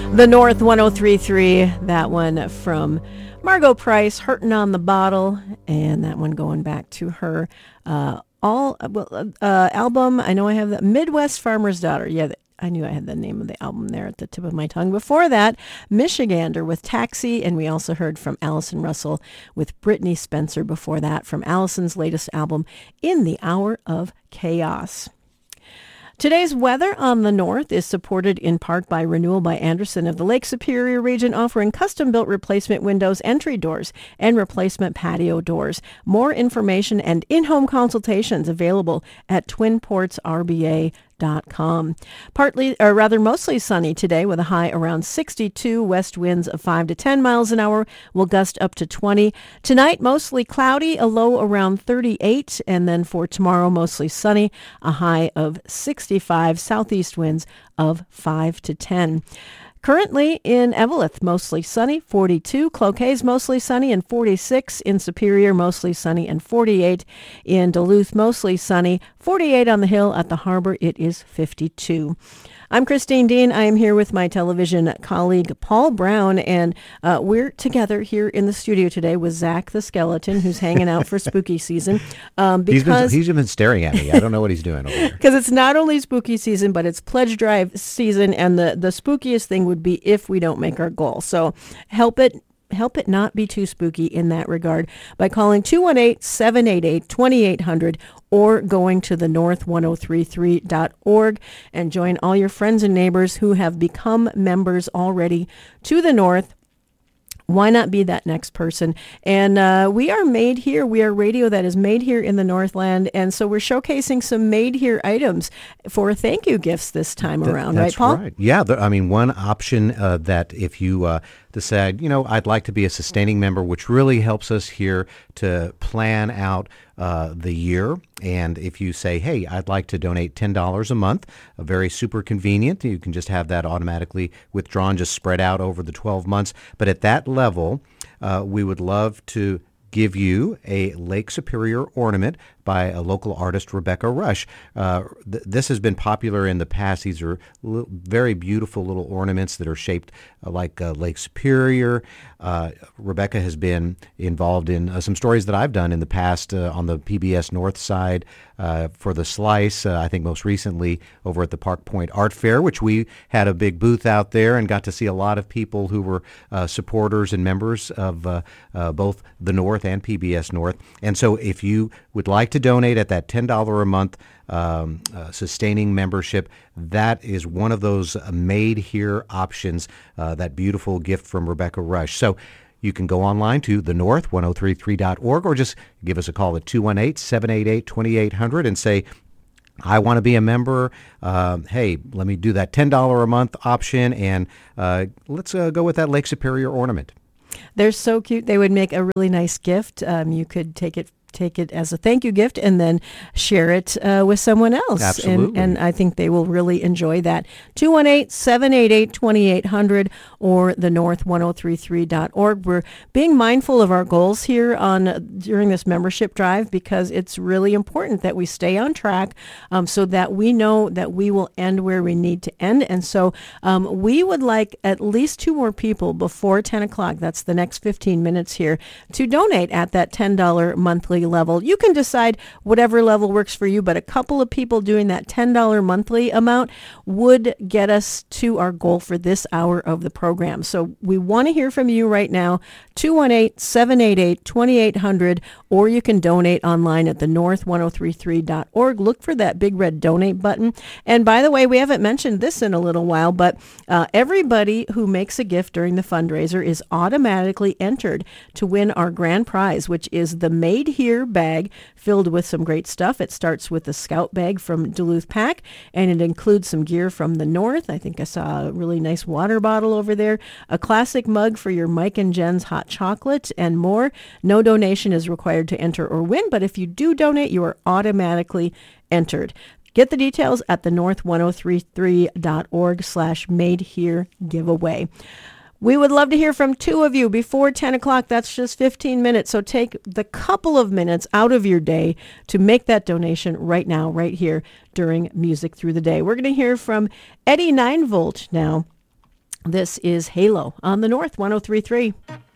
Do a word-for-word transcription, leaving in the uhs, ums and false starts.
The North one oh three point three, that one from Margo Price, Hurtin' on the Bottle, and that one going back to her uh, all well, uh, album. I know I have the Midwest Farmer's Daughter. Yeah, I knew I had the name of the album there at the tip of my tongue. Before that, Michigander with Taxi, and we also heard from Allison Russell with Brittany Spencer before that from Allison's latest album, In the Hour of Chaos. Today's weather on the north is supported in part by Renewal by Anderson of the Lake Superior region, offering custom-built replacement windows, entry doors, and replacement patio doors. More information and in-home consultations available at twin ports r b a dot com. Partly, or rather mostly sunny today with a high around sixty-two. West winds of five to ten miles an hour will gust up to twenty. Tonight, mostly cloudy, a low around thirty-eight. And then for tomorrow, mostly sunny, a high of sixty-five. Southeast winds of five to ten. Currently in Eveleth, mostly sunny, forty-two. Cloquet's mostly sunny and forty-six. In Superior, mostly sunny and forty-eight. In Duluth, mostly sunny, forty-eight on the hill. At the harbor, it is fifty-two. I'm Christine Dean. I am here with my television colleague, Paul Brown, and uh, we're together here in the studio today with Zach the Skeleton, who's hanging out for spooky season. Um, because he's been, he's been staring at me. I don't know what he's doing over there. Because it's not only spooky season, but it's pledge drive season, and the, the spookiest thing would be if we don't make our goal. So help it. Help it not be too spooky in that regard by calling two one eight, seven eight eight, two eight zero zero or going to the north one oh three three dot org and join all your friends and neighbors who have become members already to the North. Why not be that next person? And uh, we are made here. We are radio that is made here in the Northland. And so we're showcasing some made here items for thank you gifts this time Th- around, that's right, Paul? Right. Yeah. The, I mean, one option uh, that if you uh, decide, you know, I'd like to be a sustaining member, which really helps us here to plan out uh, the year. And if you say, hey, I'd like to donate ten dollars a month, uh, very super convenient. You can just have that automatically withdrawn, just spread out over the twelve months. But at that level, uh, we would love to give you a Lake Superior ornament by a local artist, Rebecca Rush. Uh, th- this has been popular in the past. These are li- very beautiful little ornaments that are shaped uh, like uh, Lake Superior. Uh, Rebecca has been involved in uh, some stories that I've done in the past uh, on the P B S North side uh, for the Slice. Uh, I think most recently over at the Park Point Art Fair, which we had a big booth out there and got to see a lot of people who were uh, supporters and members of uh, uh, both the North and P B S North. And so if you would like to donate at that ten dollars a month um, uh, sustaining membership, that is one of those uh, made here options, uh, that beautiful gift from Rebecca Rush. So you can go online to the north one oh three three dot org or just give us a call at two one eight, seven eight eight, two eight zero zero and say, I want to be a member. Uh, hey, let me do that ten dollars a month option, and uh, let's uh, go with that Lake Superior ornament. They're so cute. They would make a really nice gift. Um, you could take it take it as a thank you gift and then share it uh, with someone else. Absolutely. And, and I think they will really enjoy that. two one eight, seven eight eight, two eight zero zero or the north one oh three three dot org. We're being mindful of our goals here on during this membership drive because it's really important that we stay on track um, so that we know that we will end where we need to end. And so um, we would like at least two more people before ten o'clock, that's the next fifteen minutes here, to donate at that ten dollars monthly level. You can decide whatever level works for you, but a couple of people doing that ten dollars monthly amount would get us to our goal for this hour of the program. So we want to hear from you right now, two one eight, seven eight eight, two eight zero zero, or you can donate online at the north one oh three three dot org. Look for that big red donate button. And by the way, we haven't mentioned this in a little while, but uh, everybody who makes a gift during the fundraiser is automatically entered to win our grand prize, which is the Made Here bag filled with some great stuff. It starts with the Scout bag from Duluth Pack, and it includes some gear from the North. I think I saw a really nice water bottle over there, a classic mug for your Mike and Jen's hot chocolate, and more. No donation is required to enter or win, but if you do donate, you are automatically entered. Get the details at the north one oh three three dot org slash made here giveaway. We would love to hear from two of you before ten o'clock. That's just fifteen minutes. So take the couple of minutes out of your day to make that donation right now, right here during Music Through the Day. We're going to hear from Eddie Ninevolt now. This is Halo on the North one oh three point three.